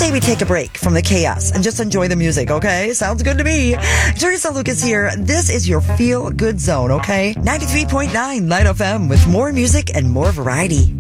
maybe take a break from the chaos and just enjoy the music, okay? Sounds good to me. Teresa Lucas here. This is your Feel Good Zone, okay? 93.9 Light FM with more music and more variety.